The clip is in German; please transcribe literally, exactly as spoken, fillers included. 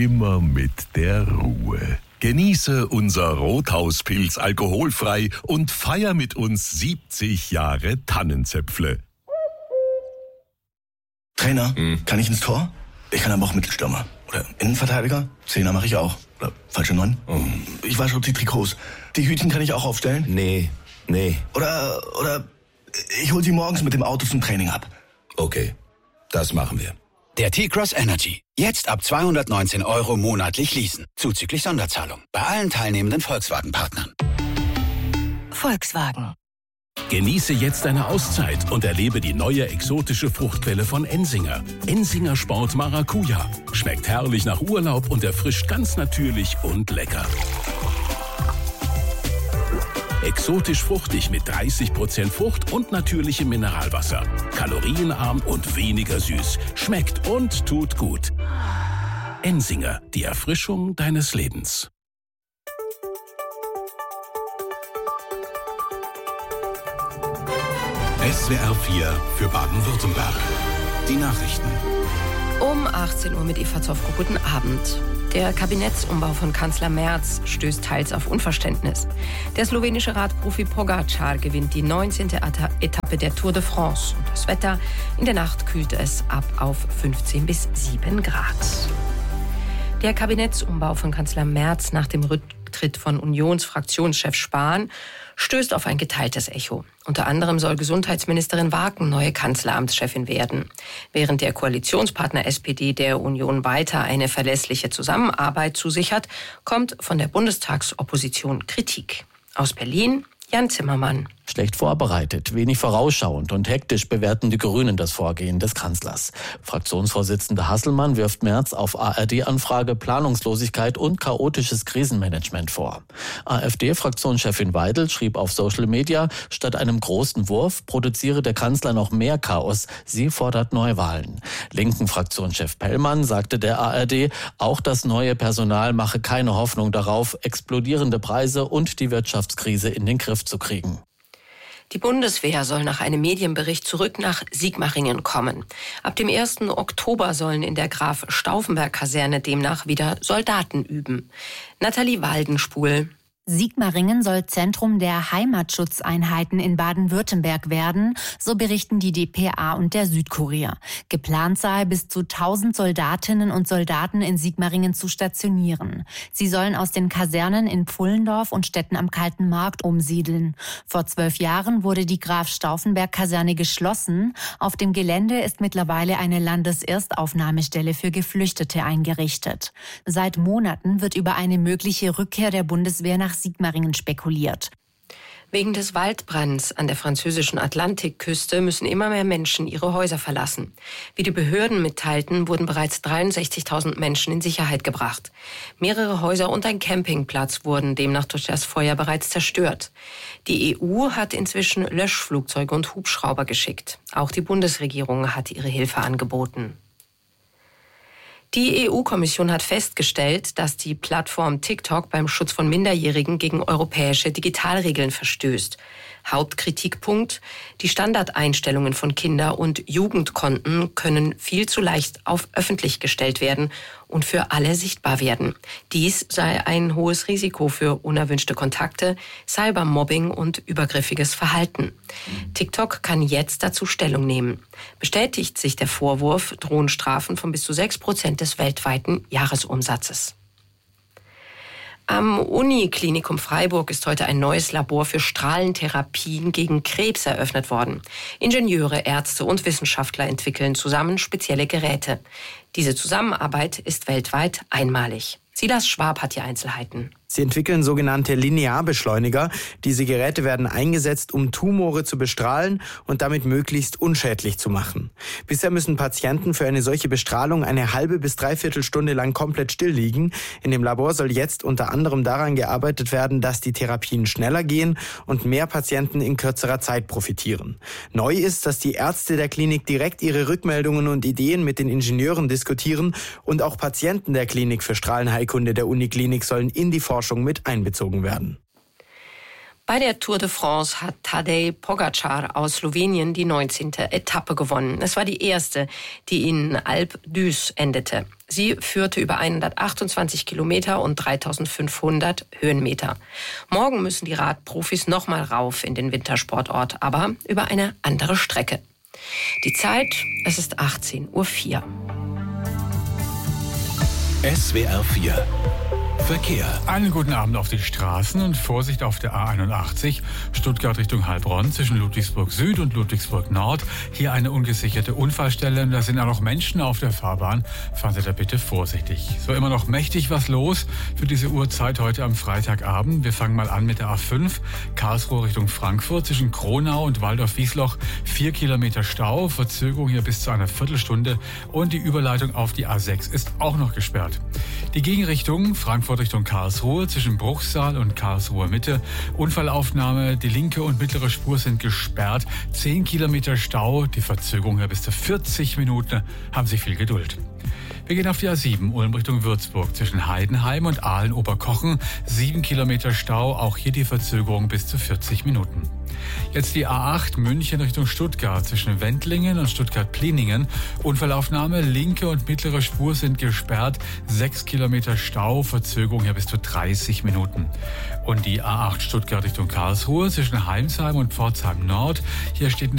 immer mit der Ruhe. Genieße unser Rothauspilz alkoholfrei und feier mit uns siebzig Jahre Tannenzäpfle. Trainer, hm. kann ich ins Tor? Ich kann aber auch Mittelstürmer. Oder Innenverteidiger? Zehner mache ich auch. Oder falsche Neun? Oh. Ich wasche auch die Trikots. Die Hütchen kann ich auch aufstellen? Nee, nee. Oder, oder ich hol sie morgens mit dem Auto zum Training ab. Okay, das machen wir. Der T-Cross Energy. Jetzt ab zweihundertneunzehn Euro monatlich leasen. Zuzüglich Sonderzahlung. Bei allen teilnehmenden Volkswagen-Partnern. Volkswagen. Genieße jetzt eine Auszeit und erlebe die neue exotische Fruchtquelle von Ensinger. Ensinger Sport Maracuja. Schmeckt herrlich nach Urlaub und erfrischt ganz natürlich und lecker. Exotisch fruchtig mit dreißig Prozent Frucht und natürlichem Mineralwasser. Kalorienarm und weniger süß. Schmeckt und tut gut. Ensinger, die Erfrischung deines Lebens. S W R vier für Baden-Württemberg. Die Nachrichten. Um achtzehn Uhr mit Eva Zofko. Guten Abend. Der Kabinettsumbau von Kanzler Merz stößt teils auf Unverständnis. Der slowenische Radprofi Pogačar gewinnt die neunzehnte Etappe der Tour de France. Und das Wetter: in der Nacht kühlt es ab auf fünfzehn bis sieben Grad. Der Kabinettsumbau von Kanzler Merz nach dem Rücktritt von Unionsfraktionschef Spahn stößt auf ein geteiltes Echo. Unter anderem soll Gesundheitsministerin Waken neue Kanzleramtschefin werden. Während der Koalitionspartner S P D der Union weiter eine verlässliche Zusammenarbeit zusichert, kommt von der Bundestagsopposition Kritik. Aus Berlin, Jan Zimmermann. Schlecht vorbereitet, wenig vorausschauend und hektisch bewerten die Grünen das Vorgehen des Kanzlers. Fraktionsvorsitzender Hasselmann wirft Merz auf A R D-Anfrage Planungslosigkeit und chaotisches Krisenmanagement vor. AfD-Fraktionschefin Weidel schrieb auf Social Media, statt einem großen Wurf produziere der Kanzler noch mehr Chaos. Sie fordert Neuwahlen. Linken Fraktionschef Pellmann sagte der A R D, auch das neue Personal mache keine Hoffnung darauf, explodierende Preise und die Wirtschaftskrise in den Griff zu kriegen. Die Bundeswehr soll nach einem Medienbericht zurück nach Sigmaringen kommen. Ab dem ersten Oktober sollen in der Graf-Stauffenberg-Kaserne demnach wieder Soldaten üben. Nathalie Waldenspul. Sigmaringen soll Zentrum der Heimatschutzeinheiten in Baden-Württemberg werden, so berichten die D P A und der Südkurier. Geplant sei, bis zu tausend Soldatinnen und Soldaten in Sigmaringen zu stationieren. Sie sollen aus den Kasernen in Pfullendorf und Stetten am Kalten Markt umsiedeln. Vor zwölf Jahren wurde die Graf-Stauffenberg-Kaserne geschlossen. Auf dem Gelände ist mittlerweile eine Landeserstaufnahmestelle für Geflüchtete eingerichtet. Seit Monaten wird über eine mögliche Rückkehr der Bundeswehr nach Sigmaringen spekuliert. Wegen des Waldbrands an der französischen Atlantikküste müssen immer mehr Menschen ihre Häuser verlassen. Wie die Behörden mitteilten, wurden bereits dreiundsechzigtausend Menschen in Sicherheit gebracht. Mehrere Häuser und ein Campingplatz wurden demnach durch das Feuer bereits zerstört. Die E U hat inzwischen Löschflugzeuge und Hubschrauber geschickt. Auch die Bundesregierung hat ihre Hilfe angeboten. Die E U-Kommission hat festgestellt, dass die Plattform TikTok beim Schutz von Minderjährigen gegen europäische Digitalregeln verstößt. Hauptkritikpunkt: Die Standardeinstellungen von Kinder- und Jugendkonten können viel zu leicht auf öffentlich gestellt werden und für alle sichtbar werden. Dies sei ein hohes Risiko für unerwünschte Kontakte, Cybermobbing und übergriffiges Verhalten. TikTok kann jetzt dazu Stellung nehmen. Bestätigt sich der Vorwurf, drohen Strafen von bis zu sechs Prozent des weltweiten Jahresumsatzes. Am Uniklinikum Freiburg ist heute ein neues Labor für Strahlentherapien gegen Krebs eröffnet worden. Ingenieure, Ärzte und Wissenschaftler entwickeln zusammen spezielle Geräte. Diese Zusammenarbeit ist weltweit einmalig. Silas Schwab hat die Einzelheiten. Sie entwickeln sogenannte Linearbeschleuniger. Diese Geräte werden eingesetzt, um Tumore zu bestrahlen und damit möglichst unschädlich zu machen. Bisher müssen Patienten für eine solche Bestrahlung eine halbe bis dreiviertel Stunde lang komplett still liegen. In dem Labor soll jetzt unter anderem daran gearbeitet werden, dass die Therapien schneller gehen und mehr Patienten in kürzerer Zeit profitieren. Neu ist, dass die Ärzte der Klinik direkt ihre Rückmeldungen und Ideen mit den Ingenieuren diskutieren und auch Patienten der Klinik für Strahlenheilkunde der Uniklinik sollen in die Forschung mit einbezogen werden. Bei der Tour de France hat Tadej Pogačar aus Slowenien die neunzehnte Etappe gewonnen. Es war die erste, die in Alpe d'Huez endete. Sie führte über hundertachtundzwanzig Kilometer und dreitausendfünfhundert Höhenmeter. Morgen müssen die Radprofis nochmal rauf in den Wintersportort, aber über eine andere Strecke. Die Zeit, es ist achtzehn Uhr vier. S W R vier Verkehr. Einen guten Abend auf die Straßen und Vorsicht auf der A einundachtzig, Stuttgart Richtung Heilbronn zwischen Ludwigsburg Süd und Ludwigsburg Nord. Hier eine ungesicherte Unfallstelle und da sind auch noch Menschen auf der Fahrbahn. Fahren Sie da bitte vorsichtig. So, immer noch mächtig was los für diese Uhrzeit heute am Freitagabend. Wir fangen mal an mit der A fünf, Karlsruhe Richtung Frankfurt zwischen Kronau und Waldorf-Wiesloch. Vier Kilometer Stau, Verzögerung hier bis zu einer Viertelstunde und die Überleitung auf die A sechs ist auch noch gesperrt. Die Gegenrichtung Frankfurt Richtung Karlsruhe zwischen Bruchsal und Karlsruher Mitte. Unfallaufnahme, die linke und mittlere Spur sind gesperrt. Zehn Kilometer Stau, die Verzögerung hier bis zu vierzig Minuten. Haben Sie viel Geduld. Wir gehen auf die A sieben, Ulm Richtung Würzburg, zwischen Heidenheim und Aalen-Oberkochen. Sieben Kilometer Stau, auch hier die Verzögerung bis zu vierzig Minuten. Jetzt die A acht, München Richtung Stuttgart, zwischen Wendlingen und Stuttgart-Pliningen. Unfallaufnahme, linke und mittlere Spur sind gesperrt. Sechs Kilometer Stau, Verzögerung hier bis zu dreißig Minuten. Und die A acht Stuttgart Richtung Karlsruhe, zwischen Heimsheim und Pforzheim Nord. Hier steht in der